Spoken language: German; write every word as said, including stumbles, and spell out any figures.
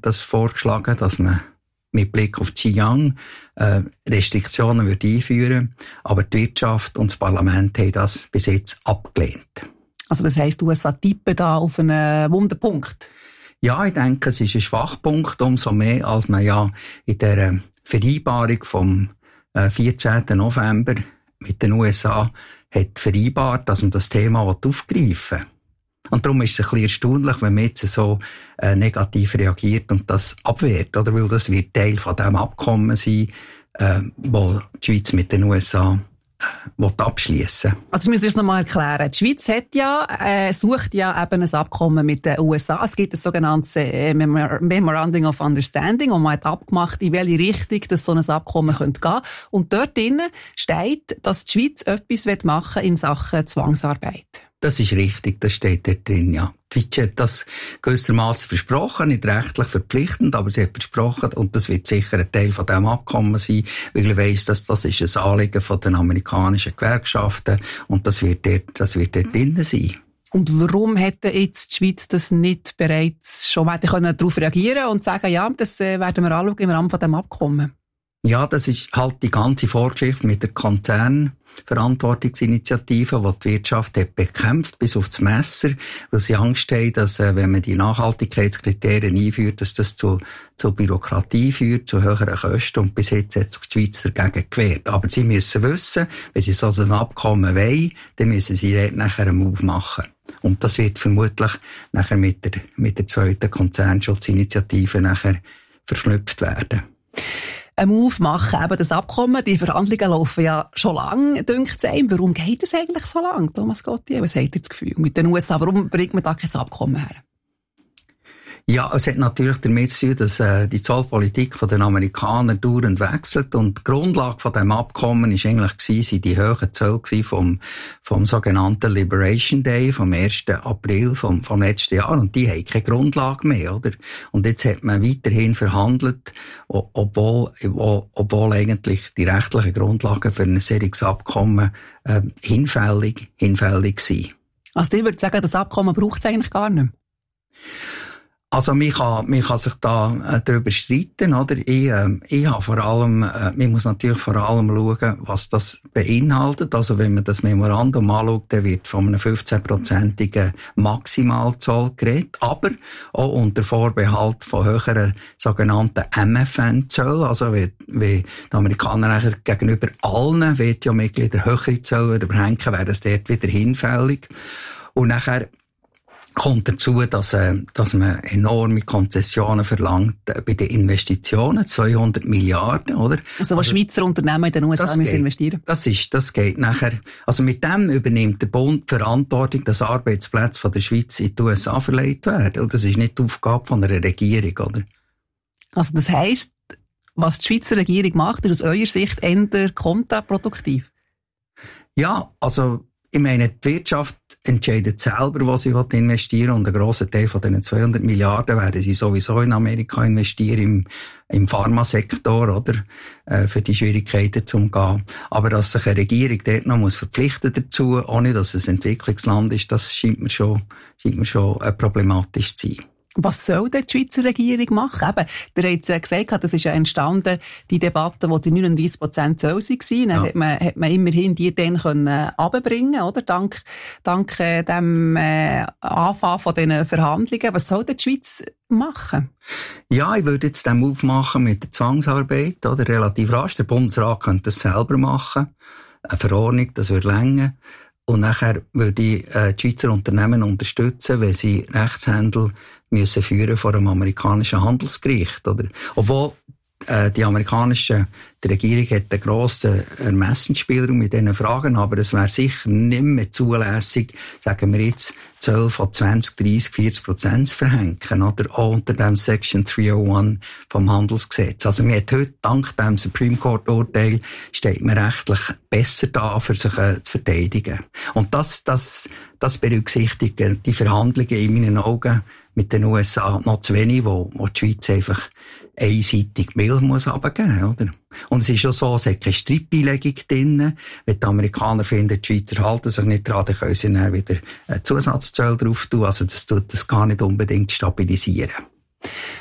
das vorgeschlagen, dass man mit Blick auf Xinjiang äh, Restriktionen würde einführen, aber die Wirtschaft und das Parlament haben das bis jetzt abgelehnt. Also das heisst, die U S A tippen da auf einen Wunderpunkt? Ja, ich denke, es ist ein Schwachpunkt, umso mehr, als man ja in der Vereinbarung vom vierzehnten November mit den U S A hat vereinbart, dass man das Thema aufgreifen will. Und darum ist es ein bisschen erstaunlich, wenn man jetzt so äh, negativ reagiert und das abwehrt, oder? Weil das wird Teil von dem Abkommen sein, äh, wo die Schweiz mit den U S A äh, abschließen. Also, ich muss das nochmal erklären. Die Schweiz hat ja, äh, sucht ja eben ein Abkommen mit den U S A. Es gibt ein sogenanntes äh, Memorandum of Understanding, wo man hat abgemacht, in welche Richtung das so ein Abkommen könnte gehen. Und dort drinnen steht, dass die Schweiz etwas machen will in Sachen Zwangsarbeit. Das ist richtig, das steht dort drin, ja. Die Schweiz hat das gewissermaßen versprochen, nicht rechtlich verpflichtend, aber sie hat versprochen, und das wird sicher ein Teil von diesem Abkommen sein, weil ich weiss, dass das ist ein Anliegen von den amerikanischen Gewerkschaften und das wird dort, das wird dort drin sein. Und warum hätte jetzt die Schweiz das nicht bereits schon weiter können darauf reagieren und sagen, ja, das werden wir anschauen im Rahmen von diesem Abkommen? Ja, das ist halt die ganze Vorgeschichte mit der Konzernverantwortungsinitiative, die die Wirtschaft hat bekämpft bis aufs Messer, weil sie Angst haben, dass, äh, wenn man die Nachhaltigkeitskriterien einführt, dass das zu, zu Bürokratie führt, zu höheren Kosten. Und bis jetzt hat sich die Schweiz dagegen gewehrt. Aber sie müssen wissen, wenn sie so ein Abkommen wollen, dann müssen sie dort nachher einen Move machen. Und das wird vermutlich nachher mit der, mit der zweiten Konzernschutzinitiative nachher verknüpft werden. Ein Move machen, eben das Abkommen, die Verhandlungen laufen ja schon lange, dünkt es einem. Warum geht es eigentlich so lange, Thomas Gotti? Was habt ihr das Gefühl mit den U S A? Warum bringt man da kein Abkommen her? Ja, es hat natürlich damit zu tun, dass äh, die Zollpolitik von den Amerikanern dauernd wechselt und die Grundlage von dem Abkommen ist eigentlich gewesen, die hohen Zölle vom vom sogenannten Liberation Day vom ersten April vom vom letzten Jahr und die haben keine Grundlage mehr, oder? Und jetzt hat man weiterhin verhandelt, obwohl obwohl eigentlich die rechtlichen Grundlagen für ein solches Abkommen äh, hinfällig hinfällig sind. Also ich würde sagen, das Abkommen braucht es eigentlich gar nicht mehr. Also, man kann, man kann sich da äh, darüber streiten, oder? Ich, äh, ich habe vor allem, äh, man muss natürlich vor allem schauen, was das beinhaltet. Also, wenn man das Memorandum anschaut, dann wird von einem fünfzehnprozentigen Maximalzoll geredet, aber auch unter Vorbehalt von höheren sogenannten M F N-Zöllen. Also, wie, wie die Amerikaner nachher gegenüber allen W T O-Mitgliedern höhere Zölle überhängen, wäre es dort wieder hinfällig. Und nachher kommt dazu, dass, äh, dass man enorme Konzessionen verlangt äh, bei den Investitionen, zweihundert Milliarden, oder? Also, was also, Schweizer Unternehmen in den U S A müssen investieren. Das ist, das geht nachher, also mit dem übernimmt der Bund die Verantwortung, dass Arbeitsplätze von der Schweiz in die U S A verlegt werden. Und das ist nicht die Aufgabe von einer Regierung, oder? Also, das heisst, was die Schweizer Regierung macht, ist aus eurer Sicht eher kontraproduktiv? Ja, also, ich meine, die Wirtschaft entscheidet selber, was sie investieren will. Und ein grosser Teil von diesen zweihundert Milliarden werden sie sowieso in Amerika investieren, im, im Pharmasektor, oder? Äh, für die Schwierigkeiten zu umgehen. Aber dass sich eine Regierung dort noch muss verpflichten dazu, ohne dass es ein Entwicklungsland ist, das scheint mir schon, scheint mir schon äh, problematisch zu sein. Was soll denn die Schweizer Regierung machen? Eben, der hat ja gesagt, das ist ja entstanden, die Debatte, wo die neununddreissig Prozent Zoll waren. Dann ja. hat man, hat man immerhin die dann können runterbringen, oder? Dank, dank äh, dem äh, Anfang von diesen Verhandlungen. Was soll denn die Schweiz machen? Ja, ich würde jetzt den Move machen mit der Zwangsarbeit, oder? Relativ rasch. Der Bundesrat könnte das selber machen. Eine Verordnung, das würde länger. Und nachher würde ich äh, die Schweizer Unternehmen unterstützen, wenn sie Rechtshändel müssen führen vor einem amerikanischen Handelsgericht, oder? Obwohl äh, die amerikanische die Regierung hat einen grossen Ermessensspielraum mit diesen Fragen, aber es wäre sicher nicht mehr zulässig, sagen wir jetzt, Zölle von zwanzig, dreissig, vierzig Prozent zu verhängen, oder? Auch unter dem Section dreihunderteins vom Handelsgesetz. Also man hat heute, dank dem Supreme Court Urteil, steht man rechtlich besser da, für sich äh, zu verteidigen. Und das, das, das berücksichtigt die Verhandlungen in meinen Augen mit den U S A noch zu wenig, wo, wo die Schweiz einfach einseitig Milch muss runtergeben, oder? Und es ist schon so, es hat keine Streitbeilegung drin. Wenn die Amerikaner finden, die Schweizer halten sich nicht dran, dann können sie dann wieder Zusatzzölle drauf tun. Also das tut das gar nicht unbedingt stabilisieren.